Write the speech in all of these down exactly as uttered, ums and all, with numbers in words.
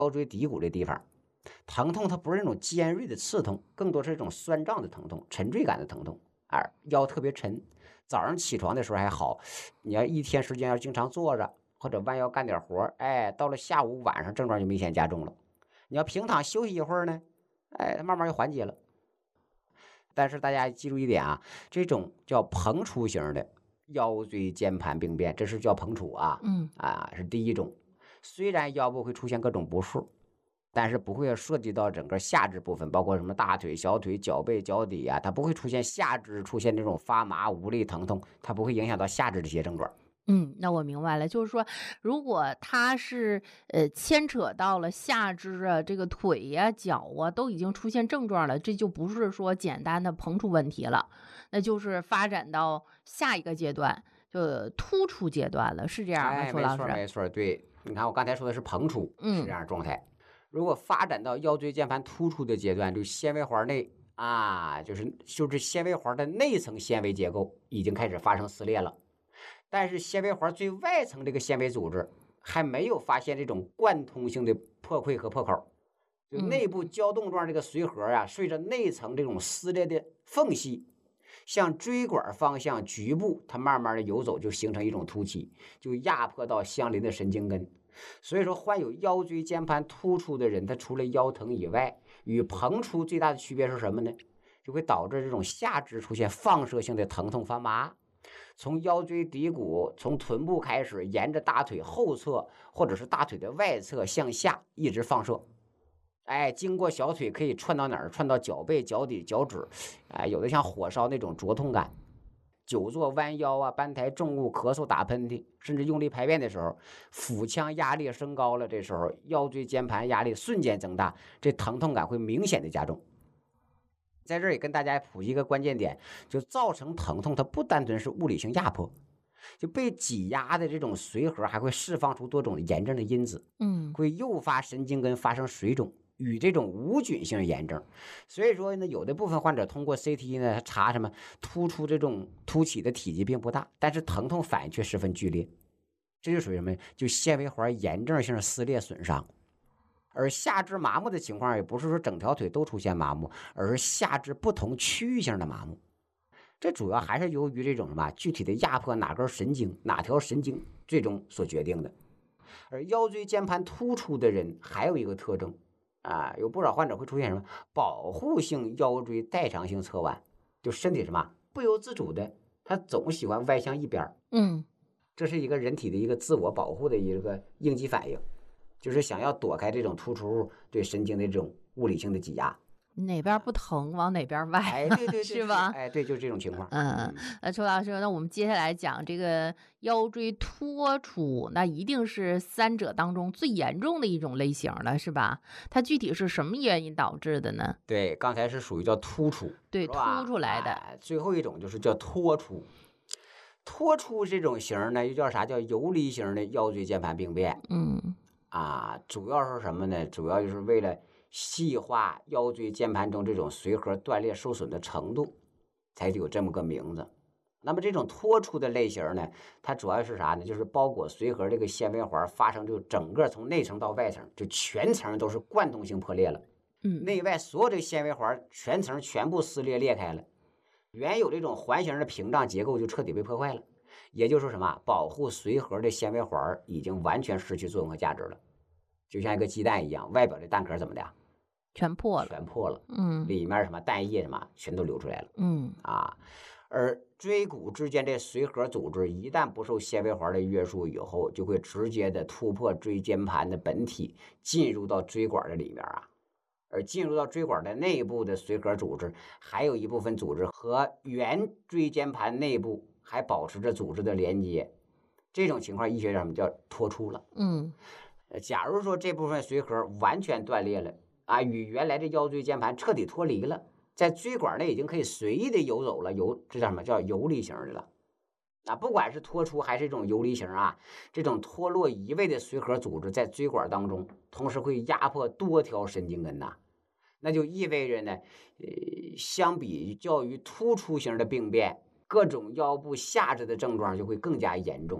腰椎骶骨这地方，疼痛它不是那种尖锐的刺痛，更多是一种酸胀的疼痛，沉坠感的疼痛。二，腰特别沉，早上起床的时候还好，你要一天时间要经常坐着或者弯腰干点活，哎，到了下午晚上症状就明显加重了。你要平躺休息一会儿呢，哎，慢慢就缓解了。但是大家记住一点啊，这种叫膨出型的腰椎间盘病变，这是叫膨出啊， 嗯啊是第一种。虽然腰部会出现各种不适，但是不会涉及到整个下肢部分，包括什么大腿、小腿、脚背、脚底啊，它不会出现下肢出现这种发麻、无力、疼痛，它不会影响到下肢这些症状。 嗯，那我明白了，就是说，如果它是呃牵扯到了下肢啊，这个腿呀、脚啊都已经出现症状了，这就不是说简单的膨出问题了，那就是发展到下一个阶段，就突出阶段了，是这样吗？ 哎，没楚老师？ 错没错，对，你看我刚才说的是膨出，是嗯这样状态。如果发展到腰椎间盘突出的阶段，就纤维环内啊，就是就是纤维环的内层纤维结构已经开始发生撕裂了，但是纤维环最外层这个纤维组织还没有发现这种贯通性的破溃和破口，就内部胶动状这个髓核啊，随着内层这种撕裂的缝隙，向椎管方向局部，它慢慢的游走，就形成一种凸起，就压迫到相邻的神经根。所以说，患有腰椎间盘突出的人，他除了腰疼以外，与膨出最大的区别是什么呢？就会导致这种下肢出现放射性的疼痛发麻，从腰椎骶骨，从臀部开始，沿着大腿后侧或者是大腿的外侧向下一直放射。哎，经过小腿可以窜到哪儿？窜到脚背、脚底、脚趾，哎，有的像火烧那种灼痛感。久坐、弯腰啊，搬抬重物、咳嗽、打喷嚏，甚至用力排便的时候，腹腔压力升高了，这时候腰椎间盘压力瞬间增大，这疼痛感会明显的加重。在这儿也跟大家普及一个关键点，就造成疼痛，它不单纯是物理性压迫，就被挤压的这种髓核还会释放出多种炎症的因子， 嗯会诱发神经根发生水肿。与这种无菌性炎症，所以说呢，有的部分患者通过 C T 呢查什么突出这种凸起的体积并不大，但是疼痛反应却十分剧烈，这就属于什么？就纤维环炎症性撕裂损伤。而下肢麻木的情况也不是说整条腿都出现麻木，而是下肢不同区域性的麻木。这主要还是由于这种什么具体的压迫哪根神经、哪条神经最终所决定的。而腰椎间盘突出的人还有一个特征啊，有不少患者会出现什么保护性腰椎代偿性侧弯，就身体什么不由自主的，他总喜欢歪向一边。 嗯， 这是一个人体的一个自我保护的一个应激反应，就是想要躲开这种突出物对神经的这种物理性的挤压。 哪边不疼往哪边歪， 哎，对对对， 是吧？ 哎，对，就是这种情况。 嗯，那周老师，那我们接下来讲这个腰椎脱出，那一定是三者当中最严重的一种类型了，是吧？它具体是什么原因导致的呢？ 对，刚才是属于叫突出， 对，突出来的、 哎。最后一种就是叫脱出。脱出这种型呢，又叫啥？叫游离型的腰椎间盘病变。 嗯， 啊，主要是什么呢？主要就是为了细化腰椎间盘中这种髓核断裂受损的程度，才有这么个名字。那么这种脱出的类型呢，它主要是啥呢？就是包裹髓核这个纤维环发生就整个从内层到外层，就全层都是贯通性破裂了。 嗯， 内外所有这个纤维环全层全部撕裂裂开了，原有这种环形的屏障结构就彻底被破坏了。也就是说什么？保护髓核的纤维环已经完全失去作用和价值了，就像一个鸡蛋一样，外表的蛋壳怎么的？ 全破了， 全破了。 嗯， 里面什么蛋液什么全都流出来了。 嗯啊，而椎骨之间这髓核组织一旦不受纤维环的约束以后，就会直接的突破椎间盘的本体，进入到椎管的里面啊。而进入到椎管的内部的髓核组织，还有一部分组织和原椎间盘内部还保持着组织的连接，这种情况医学上什么叫脱出了。 嗯， 假如说这部分髓核完全断裂了啊，与原来的腰椎间盘彻底脱离了，在椎管内已经可以随意的游走了，游这叫什么？叫游离型的了。啊，不管是脱出还是一种游离型啊，这种脱落移位的髓核组织在椎管当中，同时会压迫多条神经根呐，那就意味着呢，呃，相比较于突出型的病变，各种腰部下肢的症状就会更加严重。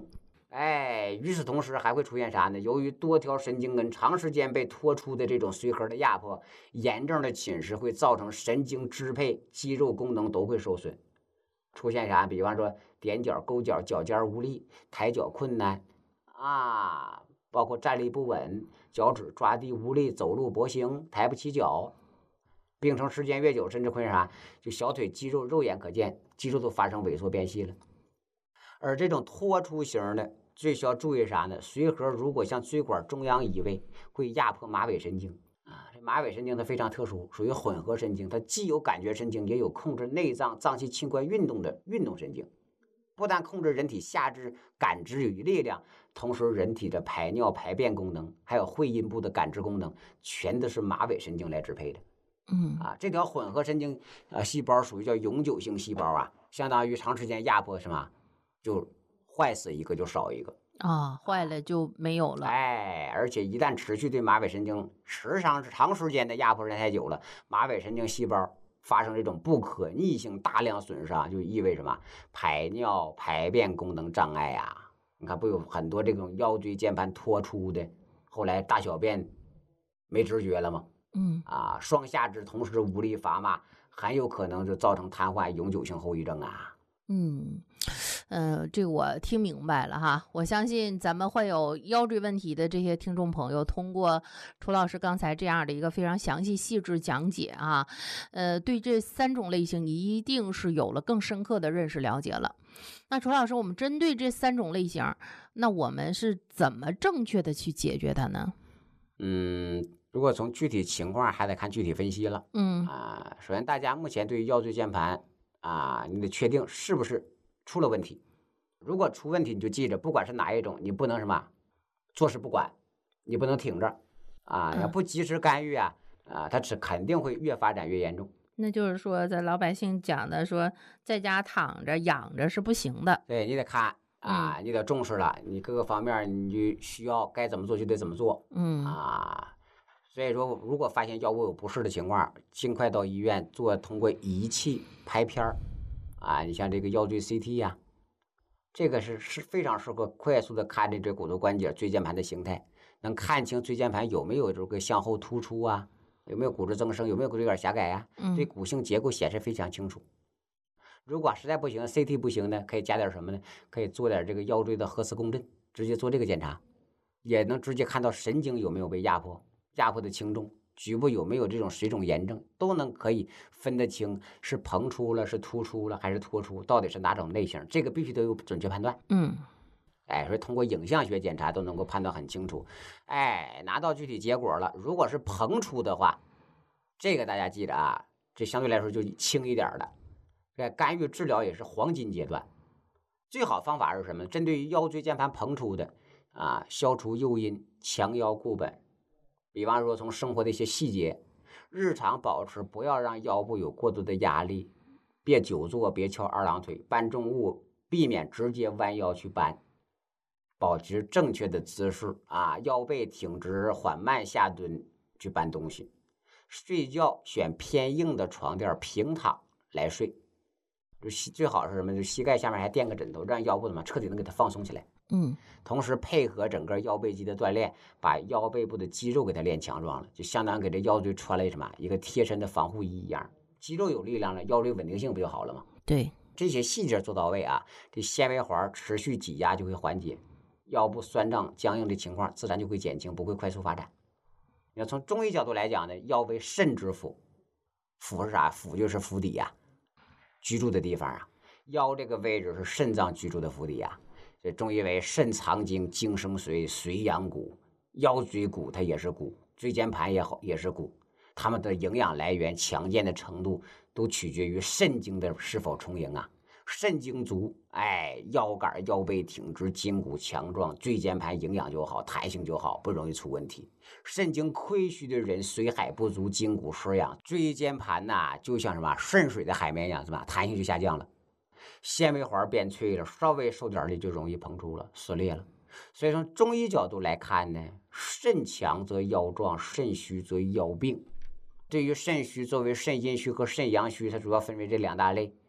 哎，与此同时还会出现啥呢？由于多条神经根长时间被脱出的这种髓核的压迫，炎症的侵蚀会造成神经支配、肌肉功能都会受损，出现啥？比方说踮脚、勾脚、脚尖无力、抬脚困难啊，包括站立不稳、脚趾抓地无力、走路跛行、抬不起脚。病程时间越久，甚至会啥？就小腿肌肉肉眼可见，肌肉都发生萎缩变细了。而这种脱出型的，最需要注意啥呢？髓核如果向椎管中央移位，会压迫马尾神经啊。这马尾神经它非常特殊，属于混合神经，它既有感觉神经，也有控制内脏脏器器官运动的运动神经。不但控制人体下肢感知与力量，同时人体的排尿排便功能，还有会阴部的感知功能，全都是马尾神经来支配的。 嗯啊，这条混合神经啊细胞属于叫永久性细胞啊，相当于长时间压迫什么，就坏死一个就少一个啊，坏了就没有了。 哎，而且一旦持续对马尾神经时长长时间的压迫时间太久了，马尾神经细胞发生这种不可逆性大量损伤，就意味着什么？排尿排便功能障碍呀、啊。你看不有很多这种腰椎间盘脱出的，后来大小便没知觉了吗？ 嗯啊，双下肢同时无力伐骂，很有可能就造成瘫痪、永久性后遗症啊。 嗯，呃，这个我听明白了哈。我相信咱们患有腰椎问题的这些听众朋友，通过楚老师刚才这样的一个非常详细细致讲解啊，呃，对这三种类型一定是有了更深刻的认识了解了。那楚老师，我们针对这三种类型，那我们是怎么正确的去解决它呢？ 嗯。如果从具体情况还得看具体分析了。 嗯啊，首先大家目前对于腰椎间盘啊，你得确定是不是出了问题。如果出问题，你就记着，不管是哪一种，你不能什么坐视不管，你不能挺着啊，要不及时干预啊，啊，它是肯定会越发展越严重。 那就是说，咱老百姓讲的说，在家躺着养着是不行的。 对你得看啊，你得重视了，你各个方面你就需要该怎么做就得怎么做。 嗯啊。所以说，如果发现腰部有不适的情况，尽快到医院做通过仪器拍片儿，啊，你像这个腰椎 C T 呀、啊，这个是是非常适合快速的看这这骨头关节椎间盘的形态，能看清椎间盘有没有这个向后突出啊，有没有骨质增生，有没有骨椎杆狭改啊，对骨性结构显示非常清楚。如果实在不行 ，C T 不行呢，可以加点什么呢？可以做点这个腰椎的核磁共振，直接做这个检查，也能直接看到神经有没有被压迫。压迫的轻重，局部有没有这种水肿炎症，都能可以分得清是膨出了，是突出了，还是脱出，到底是哪种类型，这个必须都有准确判断。 嗯， 哎，所以通过影像学检查都能够判断很清楚。哎，拿到具体结果了，如果是膨出的话，这个大家记着啊，这相对来说就轻一点的，这干预治疗也是黄金阶段。最好方法是什么？针对于腰椎间盘膨出的啊，消除诱因，强腰固本。比方说从生活的一些细节，日常保持不要让腰部有过多的压力，别久坐，别翘二郎腿，搬重物避免直接弯腰去搬，保持正确的姿势啊，腰背挺直，缓慢下蹲去搬东西。睡觉选偏硬的床垫，平躺来睡，就最好是什么？就膝盖下面还垫个枕头，让腰部怎么彻底能给它放松起来。 嗯， 同时配合整个腰背肌的锻炼，把腰背部的肌肉给它练强壮了，就相当于给这腰椎穿了什么一个贴身的防护衣一样。肌肉有力量了，腰椎稳定性不就好了吗？ 对， 这些细节做到位啊，这纤维环持续挤压就会缓解，腰部酸胀僵硬的情况自然就会减轻，不会快速发展。你要从中医角度来讲呢，腰为肾之府，府是啥？府就是府邸呀、啊，居住的地方啊。腰这个位置是肾脏居住的府邸呀、啊。这中医为肾藏精，精生髓，髓养骨，腰椎骨它也是骨，椎间盘也好也是骨，它们的营养来源强健的程度都取决于肾精的是否充盈啊。肾精足，哎，腰杆腰背挺直，筋骨强壮，椎间盘营养就好，弹性就好，不容易出问题。肾精亏虚的人，髓海不足，筋骨失养，椎间盘呐、啊，就像什么渗水的海绵一样，是吧？弹性就下降了。纤维环变脆了，稍微受点力就容易膨出了，撕裂了。所以从中医角度来看呢，肾强则腰壮，肾虚则腰病。对于肾虚，作为肾阴虚和肾阳虚，它主要分为这两大类。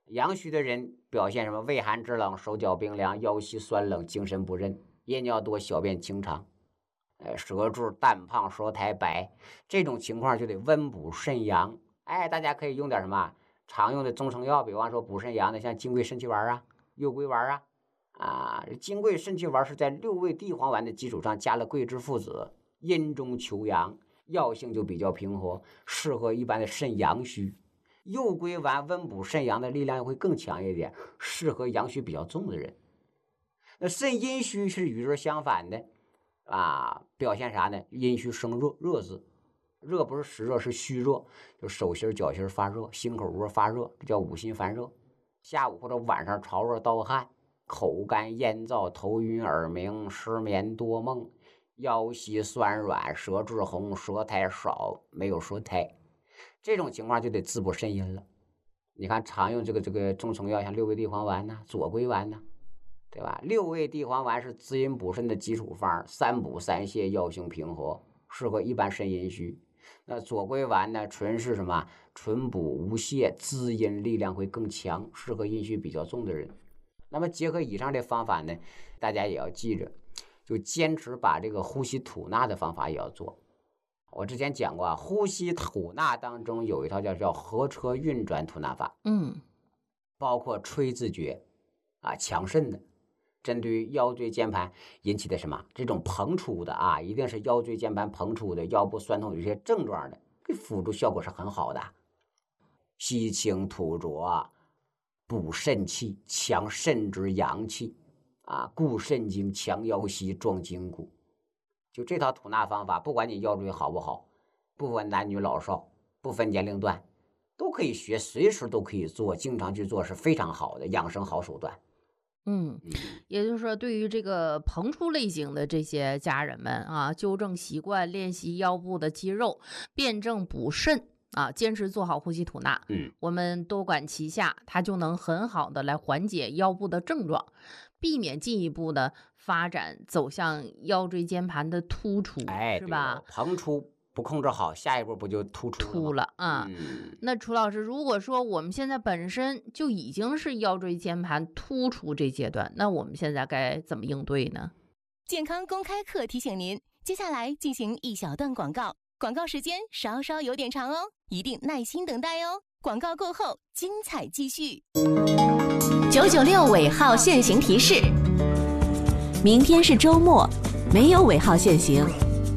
阳虚的人表现什么？畏寒肢冷，手脚冰凉，腰膝酸冷，精神不振，夜尿多，小便清长，呃，舌柱淡胖，舌苔白，这种情况就得温补肾阳。哎，大家可以用点什么常用的中成药，比方说补肾阳的，像金匮肾气丸啊、右归丸啊。啊，金匮肾气丸是在六味地黄丸的基础上加了桂枝附子，阴中求阳，药性就比较平和，适合一般的肾阳虚。右归丸温补肾阳的力量会更强一点，适合阳虚比较重的人。那肾阴虚是与之相反的啊，表现啥呢？阴虚生热，热字，热不是实热，是虚热，就手心脚心发热，心口窝发热，这叫五心烦热。下午或者晚上潮热盗汗，口干咽燥，头晕耳鸣，失眠多梦，腰膝酸软，舌质红，舌苔少，没有舌苔，这种情况就得滋补肾阴了。你看常用这个这个中成药，像六味地黄丸呐、啊、左归丸呐、啊，对吧？六味地黄丸是滋阴补肾的基础方，三补三泻，药性平和，适合一般肾阴虚。那左归丸呢，纯是什么？纯补无泻，滋阴力量会更强，适合阴虚比较重的人。那么结合以上的方法呢，大家也要记着，就坚持把这个呼吸吐纳的方法也要做。我之前讲过啊，呼吸吐纳当中有一套叫叫合车运转吐纳法， 嗯， 包括吹字诀啊，强肾的，针对于腰椎间盘引起的什么这种膨出的啊，一定是腰椎间盘膨出的，腰部酸痛有些症状的，这辅助效果是很好的。吸清吐浊，补肾气，强肾之阳气啊，固肾经，强腰膝，壮筋骨。就这套吐纳方法，不管你腰椎好不好，不分男女老少，不分年龄段，都可以学，随时都可以做，经常去做是非常好的养生好手段。 嗯，也就是说，对于这个膨出类型的这些家人们啊，纠正习惯，练习腰部的肌肉，辩证补肾啊，坚持做好呼吸吐纳， 嗯， 我们多管齐下，它就能很好的来缓解腰部的症状，避免进一步的发展走向腰椎间盘的突出， 哎， 是吧？ 膨出不控制好，下一步不就突出了突了啊、 嗯！ 那楚老师，如果说我们现在本身就已经是腰椎间盘突出这阶段，那我们现在该怎么应对呢？ 健康公开课提醒您，接下来进行一小段广告，广告时间稍稍有点长哦，一定耐心等待哦。广告过后，精彩继续。九九六尾号限行提示：明天是周末，没有尾号限行。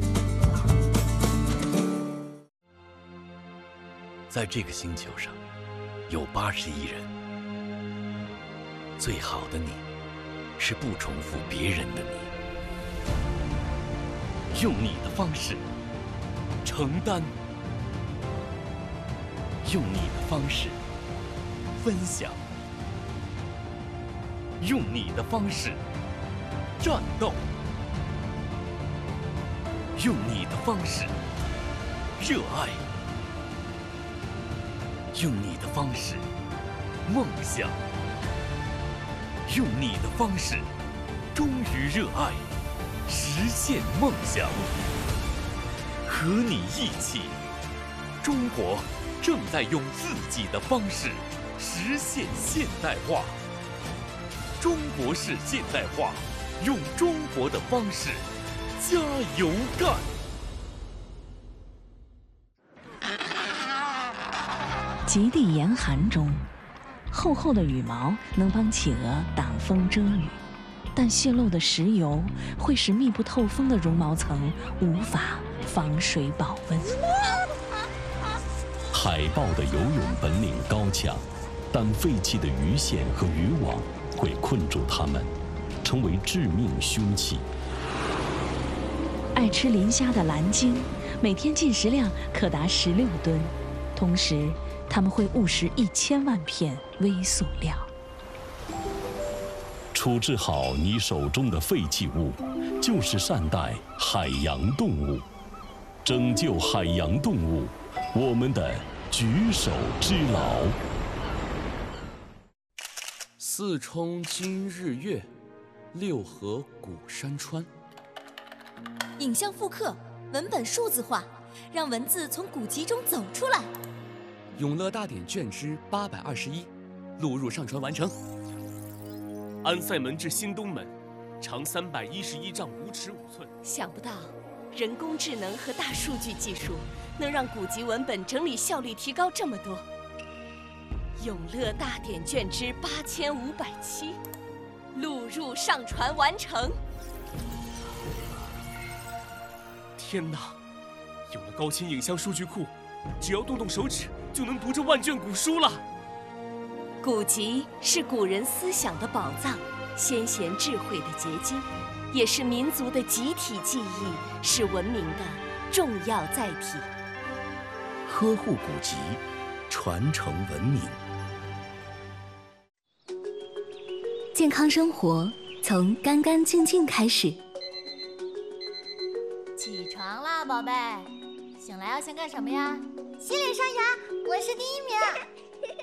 在这个星球上，有八十亿人。最好的你，是不重复别人的你，用你的方式承担，用你的方式分享，用你的方式战斗，用你的方式热爱。用你的方式梦想，用你的方式忠于热爱，实现梦想。和你一起，中国正在用自己的方式实现现代化。中国式现代化，用中国的方式加油干！ 极地严寒中，厚厚的羽毛能帮企鹅挡风遮雨，但泄漏的石油会使密不透风的绒毛层无法防水保温。 海豹的游泳本领高强，但废弃的鱼线和渔网会困住它们，成为致命凶器。 爱吃磷虾的蓝鲸，每天进食量可达十六吨，同时它们会误食一千万片微塑料。 处置好你手中的废弃物，就是善待海洋动物，拯救海洋动物，我们的举手之劳。 四冲今日月，六合古山川。 影像复刻，文本数字化，让文字从古籍中走出来。 永乐大典卷之八百二十一， 录入上传完成。安塞门至新东门，长三百一十一丈五尺五寸。 想不到，人工智能和大数据技术能让古籍文本整理效率提高这么多。永乐大典卷之八千五百七，录入上传完成。 天哪！有了高清影像数据库，只要动动手指就能读这万卷古书了。 古籍是古人思想的宝藏，先贤智慧的结晶，也是民族的集体记忆，是文明的重要载体。 呵护古籍，传承文明。 健康生活从干干净净开始。 起床啦，宝贝！醒来要先干什么呀？洗脸刷牙，我是第一名。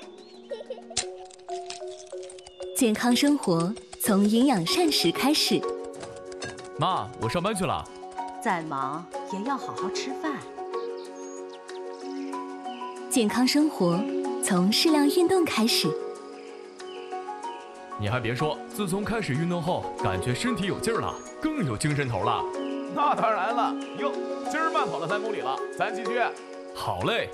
健康生活从营养膳食开始。 妈，我上班去了。 再忙也要好好吃饭。 健康生活从适量运动开始。 你还别说，自从开始运动后，感觉身体有劲儿了，更有精神头了。 那当然了，哟，今儿慢跑了三公里了，咱继续。 好嘞。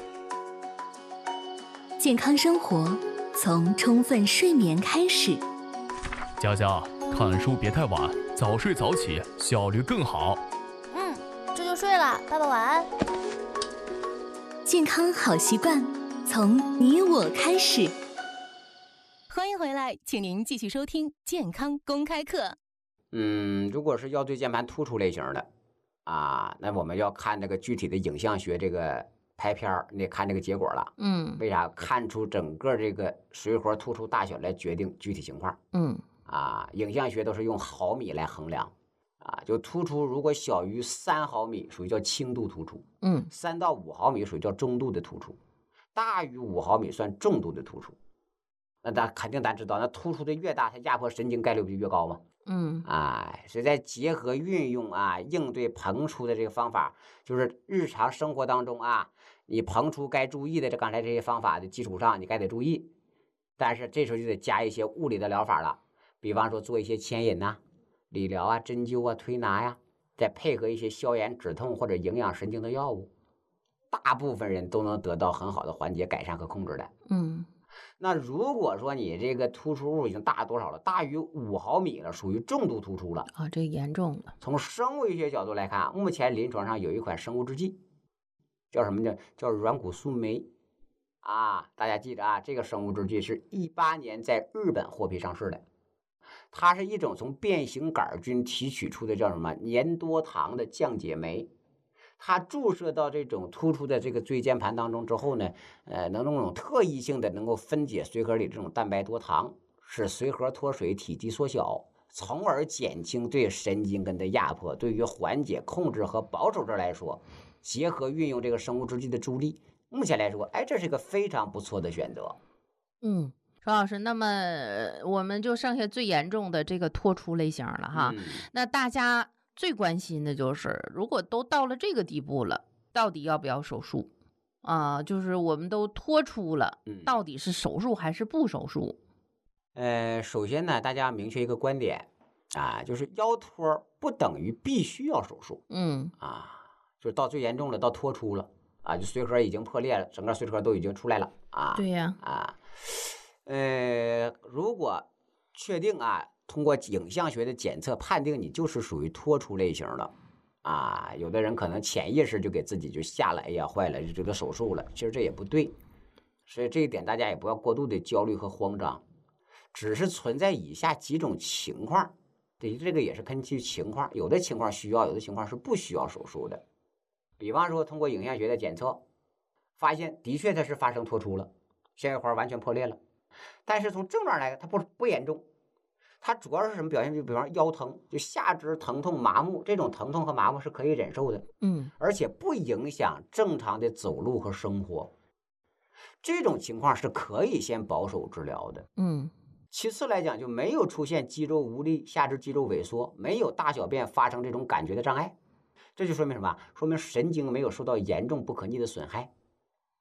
健康生活从充分睡眠开始。 佳佳，看书别太晚，早睡早起，效率更好。 嗯，这就睡了，爸爸晚安。 健康好习惯从你我开始。 欢迎回来，请您继续收听健康公开课。 嗯，如果是腰椎间盘突出类型的啊，那我们要看这个具体的影像学这个拍片儿，你得看这个结果了。 嗯， 为啥？看出整个这个髓核突出大小来决定具体情况。 嗯， 啊，影像学都是用毫米来衡量。啊，就突出如果小于三毫米，属于叫轻度突出。 嗯， 三到五毫米属于叫中度的突出，大于五毫米算重度的突出。那咱肯定咱知道，那突出的越大，它压迫神经概率不就越高吗？ 嗯， 哎，所以在结合运用啊，应对膨出的这个方法，就是日常生活当中啊，你膨出该注意的这刚才这些方法的基础上，你该得注意。但是这时候就得加一些物理的疗法了，比方说做一些牵引呐、啊、理疗啊、针灸啊、推拿呀，再配合一些消炎止痛或者营养神经的药物，大部分人都能得到很好的缓解、改善和控制的。 嗯。 那如果说你这个突出物已经大多少了，大于五毫米了，属于重度突出了啊，这严重了。 从生物医学角度来看，目前临床上有一款生物制剂，叫什么呢？叫软骨素酶啊，大家记着啊，这个生物制剂是一八年在日本获批上市的，它是一种从变形杆菌提取出的叫什么粘多糖的降解酶。它注射到这种突出的这个椎间盘当中之后呢，呃，能那种特异性的能够分解髓核里这种蛋白多糖，使髓核脱水体积缩小，从而减轻对神经根的压迫。对于缓解、控制和保守这来说，结合运用这个生物制剂的助力，目前来说，哎，这是一个非常不错的选择。 嗯，周老师，那么我们就剩下最严重的这个脱出类型了哈。嗯、那大家最关心的就是，如果都到了这个地步了，到底要不要手术啊？就是我们都脱出了，到底是手术还是不手术？ 呃，首先呢，大家明确一个观点啊，就是腰脱不等于必须要手术。 嗯啊，就是到最严重了，到脱出了啊，就髓核已经破裂了，整个髓核都已经出来了啊。 对呀。 啊，呃，如果确定啊。通过影像学的检测判定你就是属于脱出类型的啊，有的人可能潜意识就给自己就下了，哎呀坏了，就这个手术了，其实这也不对，所以这一点大家也不要过度的焦虑和慌张，只是存在以下几种情况，对，这个也是根据情况，有的情况需要，有的情况是不需要手术的。比方说通过影像学的检测发现的确它是发生脱出了，纤维环完全破裂了，但是从症状来看它不不严重，它主要是什么表现？就比方腰疼，就下肢疼痛麻木，这种疼痛和麻木是可以忍受的， 嗯， 而且不影响正常的走路和生活，这种情况是可以先保守治疗的， 嗯。 其次来讲，就没有出现肌肉无力、下肢肌肉萎缩，没有大小便发生这种感觉的障碍，这就说明什么？说明神经没有受到严重不可逆的损害。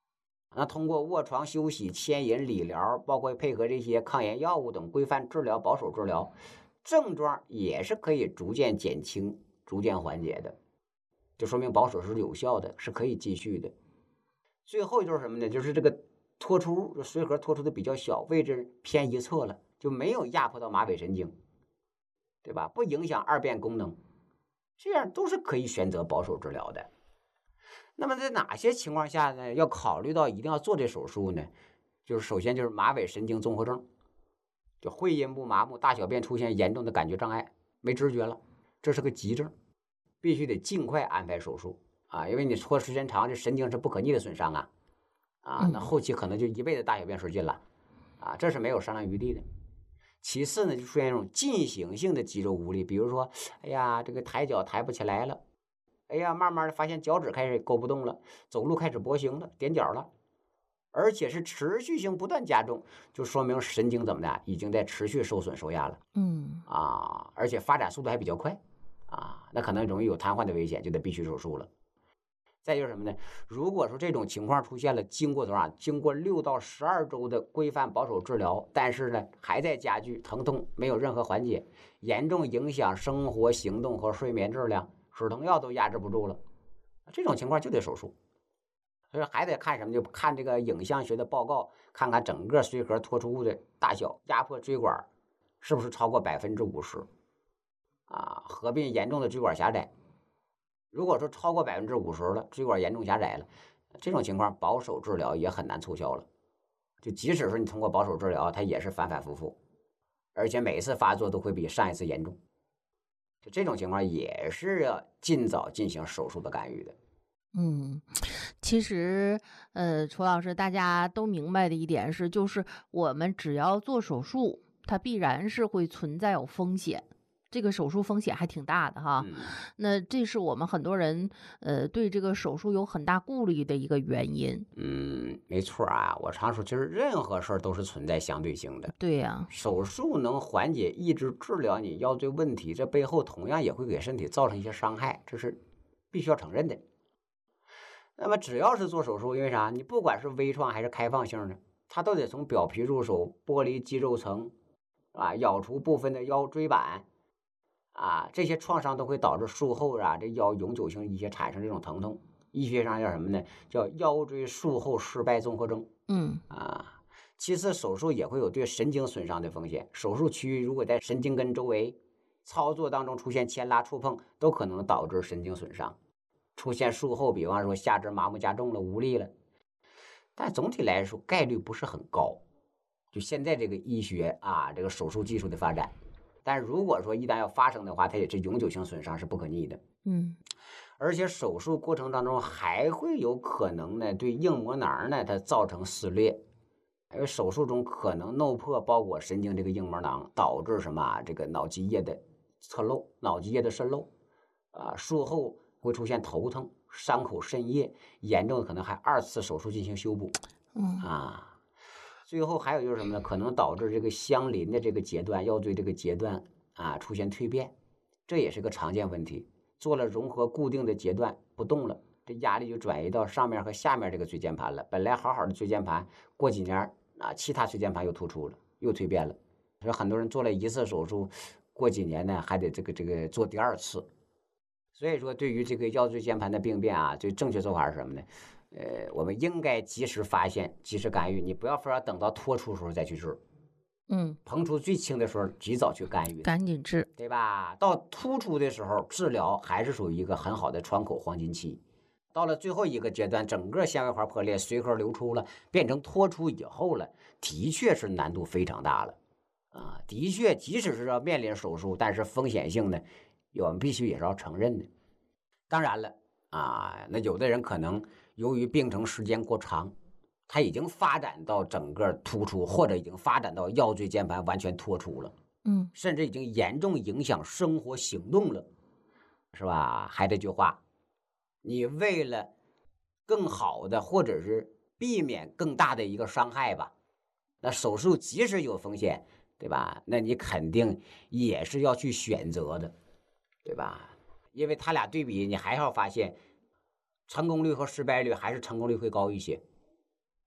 那通过卧床休息、牵引理疗，包括配合这些抗炎药物等规范治疗、保守治疗，症状也是可以逐渐减轻、逐渐缓解的，就说明保守是有效的，是可以继续的。最后就是什么呢？就是这个脱出髓核脱出的比较小，位置偏一侧了，就没有压迫到马尾神经，对吧？不影响二便功能，这样都是可以选择保守治疗的。那么在哪些情况下呢，要考虑到一定要做这手术呢？就是首先就是马尾神经综合症，就会阴部麻木，大小便出现严重的感觉障碍，没知觉了，这是个急症，必须得尽快安排手术啊！因为你拖时间长，这神经是不可逆的损伤啊，啊，那后期可能就一辈子大小便失禁了，啊，这是没有商量余地的。其次呢，就出现一种进行性的肌肉无力，比如说，哎呀，这个抬脚抬不起来了。哎呀，慢慢的发现脚趾开始勾不动了，走路开始跛行了，踮脚了，而且是持续性不断加重，就说明神经怎么的，已经在持续受损受压了。 嗯啊，而且发展速度还比较快啊，那可能容易有瘫痪的危险，就得必须手术了。再就是什么呢？如果说这种情况出现了，经过多少？经过六到十二周的规范保守治疗，但是呢还在加剧，疼痛没有任何缓解，严重影响生活行动和睡眠质量。止疼药都压制不住了，这种情况就得手术。所以还得看什么？就看这个影像学的报告，看看整个髓核脱出物的大小，压迫椎管是不是超过百分之五十啊？合并严重的椎管狭窄，如果说超过百分之五十了，椎管严重狭窄了，这种情况保守治疗也很难凑效了。就即使是你通过保守治疗，它也是反反复复，而且每一次发作都会比上一次严重。就这种情况也是要尽早进行手术的干预的。 嗯，其实呃，楚老师，大家都明白的一点是，就是我们只要做手术，它必然是会存在有风险。这个手术风险还挺大的哈， 嗯、 那这是我们很多人呃对这个手术有很大顾虑的一个原因。 嗯，没错啊，我常说，其实任何事儿都是存在相对性的。 对呀、啊， 手术能缓解、抑制、治疗你腰椎问题，这背后同样也会给身体造成一些伤害，这是必须要承认的。那么只要是做手术，因为啥？你不管是微创还是开放性的，它都得从表皮入手，剥离肌肉层，啊，咬除部分的腰椎板。啊，这些创伤都会导致术后啊，这腰永久性一些产生这种疼痛。医学上叫什么呢？叫腰椎术后失败综合征。 嗯啊，其次手术也会有对神经损伤的风险。手术区域如果在神经根周围操作当中出现牵拉触碰，都可能导致神经损伤，出现术后，比方说下肢麻木加重了、无力了。但总体来说概率不是很高。就现在这个医学啊，这个手术技术的发展。但如果说一旦要发生的话，它也是永久性损伤，是不可逆的。 嗯， 而且手术过程当中还会有可能呢，对硬膜囊呢它造成撕裂，因为手术中可能弄破包裹神经这个硬膜囊，导致什么这个脑积液的侧漏、脑积液的渗漏，啊，术后会出现头疼、伤口渗液，严重的可能还二次手术进行修补。 嗯啊。最后还有就是什么呢？可能导致这个相邻的这个节段，腰椎这个节段啊出现蜕变，这也是个常见问题。做了融合固定的节段不动了，这压力就转移到上面和下面这个椎间盘了。本来好好的椎间盘，过几年啊，其他椎间盘又突出了，又蜕变了。所以很多人做了一次手术，过几年呢还得这个这个做第二次。所以说，对于这个腰椎间盘的病变啊，最正确做法是什么呢？呃，我们应该及时发现，及时干预，你不要非要等到脱出的时候再去治。 嗯， 膨出最轻的时候，及早去干预， 赶紧治， 对吧？到突出的时候，治疗还是属于一个很好的窗口黄金期。到了最后一个阶段，整个纤维环破裂，髓核流出了，变成脱出以后了，的确是难度非常大了。啊，的确，即使是要面临手术，但是风险性呢，我们必须也是要承认的。当然了，啊，那有的人可能由于病程时间过长，它已经发展到整个突出，或者已经发展到腰椎间盘完全脱出了， 嗯， 甚至已经严重影响生活行动了，是吧？还这句话，你为了更好的或者是避免更大的一个伤害吧，那手术即使有风险，对吧？那你肯定也是要去选择的，对吧？因为他俩对比，你还要发现成功率和失败率还是成功率会高一些。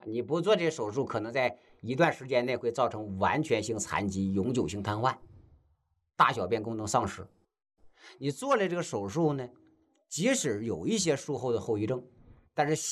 你不做这手术，可能在一段时间内会造成完全性残疾、永久性瘫痪，大小便功能丧失。你做了这个手术呢，即使有一些术后的后遗症，但是